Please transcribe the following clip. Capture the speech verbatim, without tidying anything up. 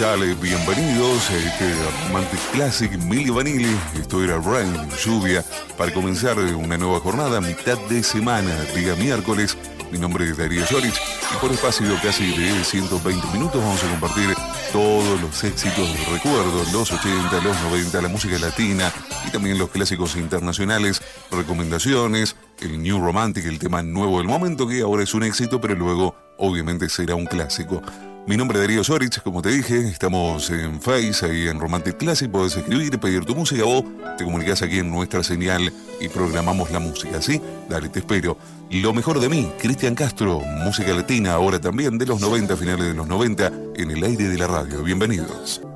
tal? Bienvenidos a este Romantic Classic Milli Vanilli. Esto era Rain, lluvia, para comenzar una nueva jornada, mitad de semana, día miércoles. Mi nombre es Darío Soric y por espacio casi de ciento veinte minutos vamos a compartir todos los éxitos de recuerdo, los ochenta, los noventa, la música latina y también los clásicos internacionales, recomendaciones, el New Romantic, el tema nuevo del momento que ahora es un éxito, pero luego obviamente será un clásico. Mi nombre es Darío Soric, como te dije, estamos en Face, ahí en Romantic Classic, podés escribir, pedir tu música o te comunicás aquí en nuestra señal y programamos la música, ¿sí? Dale, te espero. Lo mejor de mí, Cristian Castro, música latina ahora también de los noventa, finales de los noventa, en el aire de la radio. Bienvenidos.